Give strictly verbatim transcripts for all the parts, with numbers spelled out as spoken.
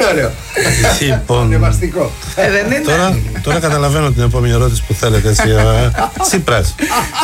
ωραίο. Λοιπόν, Ανεβαστικό. Ε, δεν είναι. τώρα, τώρα καταλαβαίνω την επόμενη ερώτηση που θέλετε εσύ. Τσίπρας.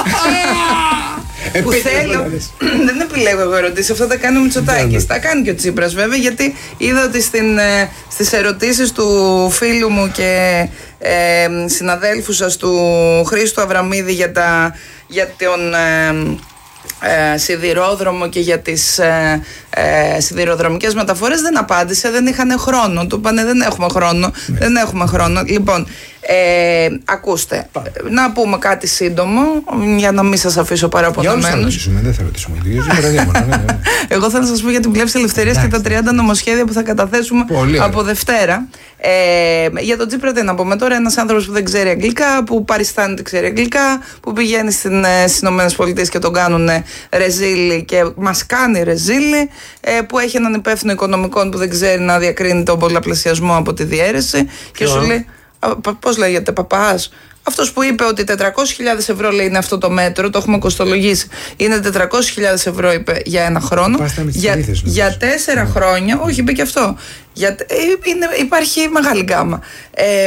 Που θέλω. Δεν επιλέγω εγώ ερωτήσεις. Αυτό τα κάνει ο Μητσοτάκης. Τα κάνει και ο Τσίπρας βέβαια, γιατί είδα ότι στις ερωτήσεις του φίλου μου και ε, συναδέλφου σας του Χρήστου Αβραμίδη για, τα, για τον ε, ε, σιδηρόδρομο και για τις ε, ε, σιδηροδρομικές μεταφορές δεν απάντησε, δεν είχαν χρόνο. Του είπανε δεν έχουμε χρόνο, ναι. δεν έχουμε χρόνο. Λοιπόν, ε, ακούστε, Πά. να πούμε κάτι σύντομο για να μην σας αφήσω παραπονεμένους. Για όλους θα ρωτήσουμε, δεν θα ρωτήσουμε. Εγώ θα σας πω για την Πλεύση Ελευθερίας και τα τριάντα νομοσχέδια που θα καταθέσουμε από Δευτέρα. Ε, για τον Τσίπρα τι να πούμε τώρα, ένας άνθρωπος που δεν ξέρει αγγλικά, που παριστάνεται ξέρει αγγλικά, που πηγαίνει στις ΗΠΑ και τον κάνουν ρεζίλι και μας κάνει ρεζίλι, ε, που έχει έναν υπεύθυνο οικονομικών που δεν ξέρει να διακρίνει τον πολλαπλασιασμό από τη διαίρεση και σου λέει, πώς λέγεται, παπάς. Αυτός που είπε ότι τετρακόσιες χιλιάδες ευρώ λέει είναι αυτό το μέτρο, το έχουμε κοστολογήσει. Είναι τετρακόσιες χιλιάδες ευρώ είπε για ένα χρόνο. Για, για τέσσερα χρόνια, όχι είπε και αυτό. Για, είναι, υπάρχει μεγάλη γκάμα. Ε,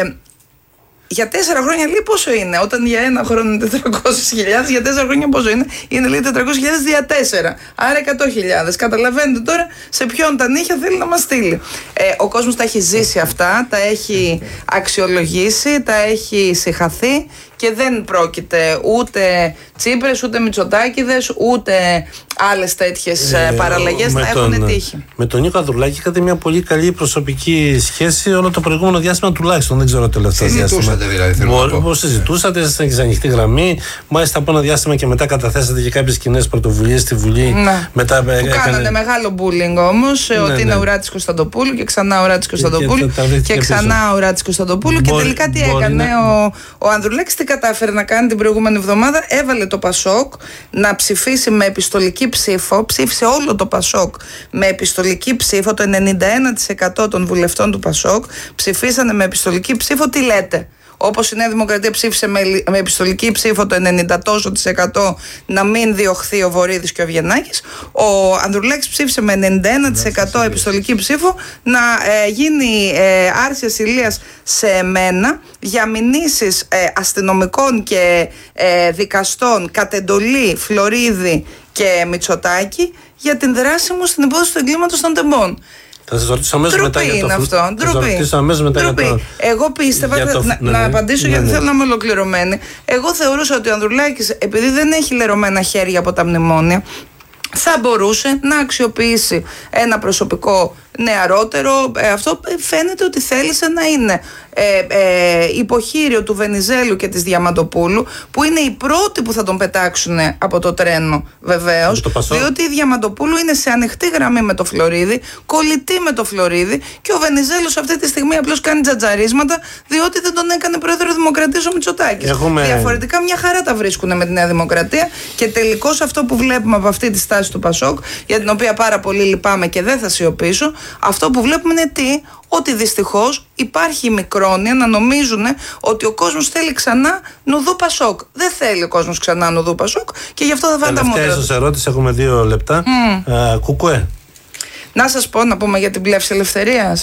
για τέσσερα χρόνια λέει πόσο είναι. Όταν για ένα χρόνο είναι τετρακόσιες χιλιάδες, για τέσσερα χρόνια πόσο είναι. Είναι λέει τετρακόσιες χιλιάδες δια τέσσερα. Άρα εκατό χιλιάδες. Καταλαβαίνετε τώρα σε ποιον τα νύχια θέλει να μας στείλει. Ε, ο κόσμος τα έχει ζήσει αυτά, τα έχει αξιολογήσει, τα έχει συχαθεί και δεν πρόκειται ούτε Τσίπρες, ούτε Μητσοτάκηδες, ούτε άλλες τέτοιες ε, παραλλαγές να έχουν τύχει. Με τον Νίκο Ανδρουλάκη είχατε μια πολύ καλή προσωπική σχέση όλο το προηγούμενο διάστημα τουλάχιστον. Δεν ξέρω το τελευταίο διάστημα. Συζητούσατε δηλαδή. Όπως συζητούσατε, ήσασταν και σε ανοιχτή γραμμή. Μάλιστα από ένα διάστημα και μετά καταθέσατε και κάποιες κοινές πρωτοβουλίες στη Βουλή. Ναι. Μετά, που έκανε... κάνανε μεγάλο bullying όμως, ναι, ότι ναι. είναι ουρά της Κωνσταντοπούλου και ξανά ουρά της Κωνσταντοπούλου και, και, και ξανά ουρά της Κωνσταντοπούλου. Και τελικά τι έκανε ο, ο Ανδρουλάκης, τι κατάφερε να κάνει την προηγούμενη εβδομάδα, έβαλε το Πασόκ να ψηφίσει με επιστολική ψήφο, ψήφισε όλο το Πασόκ με επιστολική ψήφο, το ενενήντα ένα τοις εκατό των βουλευτών του Πασόκ ψηφίσανε με επιστολική ψήφο, τι λέτε. Όπως η Νέα Δημοκρατία ψήφισε με, με επιστολική ψήφο το ενενήντα τόσο της εκατό να μην διωχθεί ο Βορίδης και ο Αβγενάκης, ο Ανδρουλάκης ψήφισε με ενενήντα ένα τοις εκατό επιστολική ψήφο να ε, γίνει ε, άρση ασυλίας σε εμένα για μηνύσεις ε, αστυνομικών και ε, δικαστών κατ' εντολή Φλωρίδη και Μητσοτάκη για την δράση μου στην υπόθεση του εγκλήματος των τεμπών. Θα σας ρωτήσω αμέσως μετά για το αυτό. Ντροπή. Εγώ πίστευα, για το... να, ναι, ναι, να απαντήσω ναι, γιατί ναι. θέλω να είμαι ολοκληρωμένη. Εγώ θεωρούσα ότι ο Ανδρουλάκης, επειδή δεν έχει λερωμένα χέρια από τα μνημόνια, θα μπορούσε να αξιοποιήσει ένα προσωπικό νεαρότερο. Ε, αυτό φαίνεται ότι θέλησε να είναι ε, ε, υποχείριο του Βενιζέλου και της Διαμαντοπούλου, που είναι οι πρώτοι που θα τον πετάξουν από το τρένο βεβαίως, διότι η Διαμαντοπούλου είναι σε ανοιχτή γραμμή με το Φλωρίδη, κολλητή με το Φλωρίδη, και ο Βενιζέλος αυτή τη στιγμή απλώς κάνει τζατζαρίσματα διότι δεν τον έκανε πρόεδρο Δημοκρατίας ο Μητσοτάκης. Έχουμε... Διαφορετικά μια χαρά τα βρίσκουν με τη Νέα Δημοκρατία, και τελικώς αυτό που βλέπουμε από αυτή τη στάση του Πασόκ, για την οποία πάρα πολύ λυπάμαι και δεν θα σιωπήσω, αυτό που βλέπουμε είναι τι, ότι δυστυχώς υπάρχει η μικρόνοια να νομίζουν ότι ο κόσμος θέλει ξανά νουδού Πασόκ. Δεν θέλει ο κόσμος ξανά νουδού Πασόκ, και γι' αυτό θα βάλει τα μούτρα. Τελευταία σας ερώτηση, έχουμε δύο λεπτά. Mm. Uh, κουκουέ. Να σας πω, να πούμε για την Πλεύση Ελευθερίας.